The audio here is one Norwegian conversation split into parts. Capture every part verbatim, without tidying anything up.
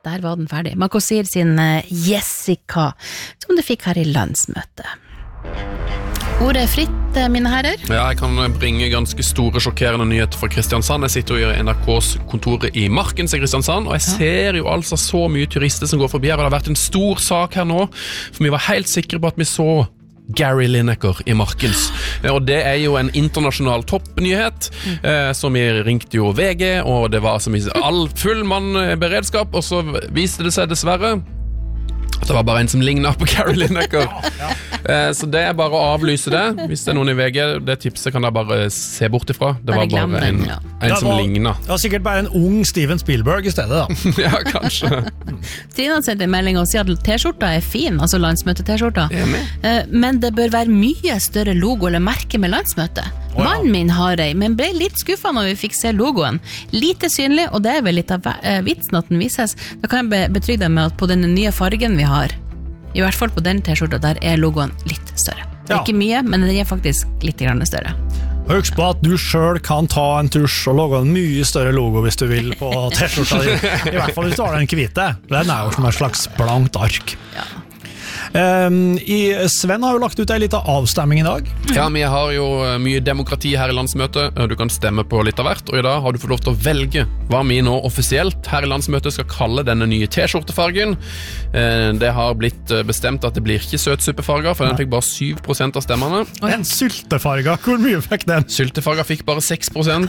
der var den ferdig. Makosir sin Jessica, som du fikk her i landsmøtet. Ordet er fritt, mine herrer. Ja, jeg kan bringe ganske store, sjokkerende nyheter fra Kristiansand. Jeg sitter jo i N R K's kontoret i Markens i Kristiansand, og jeg ser jo altså så mye turister som går forbi her, og det har vært en stor sak her nå, for vi var helt sikre på at vi så Gary Lineker i Markens. Og det er jo en internasjonal toppnyhet, mm. eh, som vi ringte jo V G, og det var som i all full mann beredskap, og så viste det seg dessverre at det var bare en som lignet på Gary Lineker. eh, så det er bare å avlyse det. Hvis det er noen i V G, det tipset kan jeg bare se bort ifra. Det var bare en, en det som var, lignet. Det var sikkert bare en ung Steven Spielberg i stedet da. Ja, kanskje. Trine har sendt en melding og sier at T-skjorta er fin, altså landsmøte-T-skjorta. Eh, men det bør være mye større logo eller merke med landsmøte. Oh, ja. Mannen min har ei, men ble litt skuffet når vi fikk se logoen. Lite synlig, og det er vel litt av vitsen at den vises. Da kan jeg betrygge deg med at på den nye fargen vi har, i hvert fall på den T-skjorta, der er logoen litt større. Det er ja. Ikke mye, men den er faktisk litt større. Husk på at du selv kan ta en tusj og lage en mye større logo hvis du vil på T-skjorta di. I hvert fall hvis du har den hvite. Den er jo som et slags blankt ark. Ja. Um, i, Sven har jo lagt ut en liten avstemming i dag. Ja, vi har jo mye demokrati her i landsmøtet. Du kan stemme på litt av hvert, og i dag har du fått lov til å velge hva vi nå offisielt her i landsmøtet skal kalle denne nye T-skjortefargen. Uh, det har blitt bestemt at det blir ikke søtsuppefarger, for den fikk bare syv prosent av stemmene. Og en syltefarga, hvor mye fikk den? Syltefarga fikk bare seks prosent.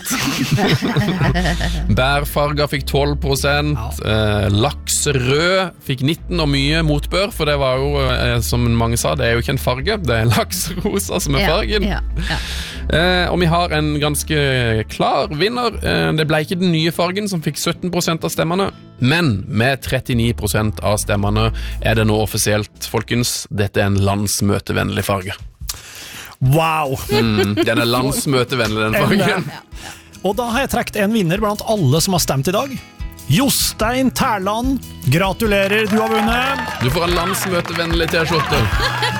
Bærfarga fikk tolv prosent. Uh, Lakserød fikk nitten, og mye motbør, for det var jo som mange sa, det er jo ikke en farge, det er lakserosa som er fargen. Ja, ja, ja. Eh, og vi har en ganske klar vinner. Eh, det ble ikke den nye fargen som fikk sytten prosent av stemmene, men med trettini prosent av stemmene er det nå offisielt, folkens, dette er en landsmøtevennlig farge. Wow! Mm, den er landsmøtevennlig, den fargen. Og da har jeg trekt en vinner blant alle som har stemt i dag. Jostein Terland, gratulerer, du har vunnet. Du får en landsmøtevennlig T-skjorte.